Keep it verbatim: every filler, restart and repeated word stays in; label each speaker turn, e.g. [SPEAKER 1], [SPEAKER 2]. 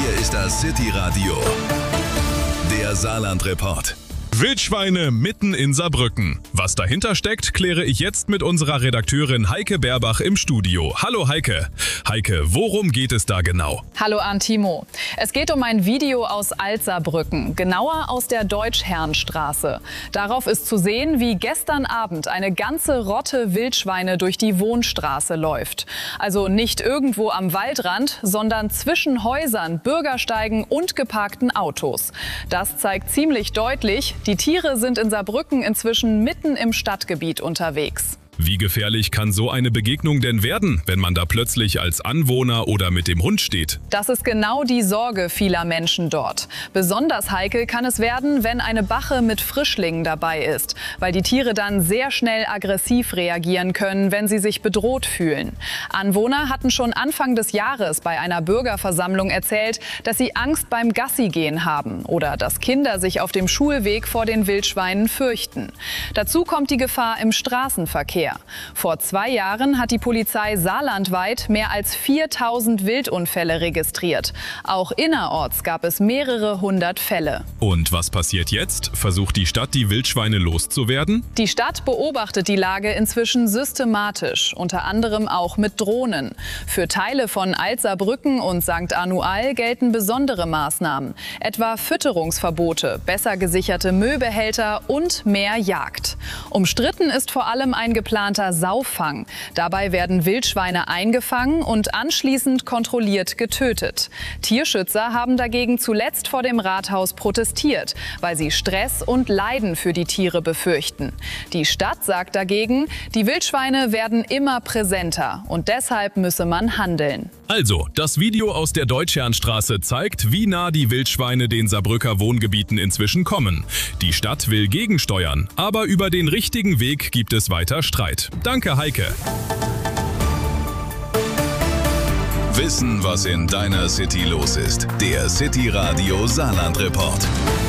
[SPEAKER 1] Hier ist das City Radio, der Saarland-Report.
[SPEAKER 2] Wildschweine mitten in Saarbrücken. Was dahinter steckt, kläre ich jetzt mit unserer Redakteurin Heike Berbach im Studio. Hallo Heike. Heike, worum geht es da genau?
[SPEAKER 3] Hallo Antimo. Es geht um ein Video aus Alt-Saarbrücken, genauer aus der Deutschherrenstraße. Darauf ist zu sehen, wie gestern Abend eine ganze Rotte Wildschweine durch die Wohnstraße läuft. Also nicht irgendwo am Waldrand, sondern zwischen Häusern, Bürgersteigen und geparkten Autos. Das zeigt ziemlich deutlich, die Tiere sind in Saarbrücken inzwischen mitten im Stadtgebiet unterwegs.
[SPEAKER 2] Wie gefährlich kann so eine Begegnung denn werden, wenn man da plötzlich als Anwohner oder mit dem Hund steht?
[SPEAKER 3] Das ist genau die Sorge vieler Menschen dort. Besonders heikel kann es werden, wenn eine Bache mit Frischlingen dabei ist, weil die Tiere dann sehr schnell aggressiv reagieren können, wenn sie sich bedroht fühlen. Anwohner hatten schon Anfang des Jahres bei einer Bürgerversammlung erzählt, dass sie Angst beim Gassigehen haben oder dass Kinder sich auf dem Schulweg vor den Wildschweinen fürchten. Dazu kommt die Gefahr im Straßenverkehr. Vor zwei Jahren hat die Polizei saarlandweit mehr als viertausend Wildunfälle registriert. Auch innerorts gab es mehrere hundert Fälle.
[SPEAKER 2] Und was passiert jetzt? Versucht die Stadt, die Wildschweine loszuwerden?
[SPEAKER 3] Die Stadt beobachtet die Lage inzwischen systematisch, unter anderem auch mit Drohnen. Für Teile von Alt-Saarbrücken und Sankt Anual gelten besondere Maßnahmen, etwa Fütterungsverbote, besser gesicherte Müllbehälter und mehr Jagd. Umstritten ist vor allem ein geplanter Saufang. Dabei werden Wildschweine eingefangen und anschließend kontrolliert getötet. Tierschützer haben dagegen zuletzt vor dem Rathaus protestiert, weil sie Stress und Leiden für die Tiere befürchten. Die Stadt sagt dagegen, die Wildschweine werden immer präsenter und deshalb müsse man handeln.
[SPEAKER 2] Also, das Video aus der Deutschherrenstraße zeigt, wie nah die Wildschweine den Saarbrücker Wohngebieten inzwischen kommen. Die Stadt will gegensteuern, aber über den richtigen Weg gibt es weiter Streit. Danke, Heike.
[SPEAKER 1] Wissen, was in deiner City los ist. Der City Radio Saarland-Report.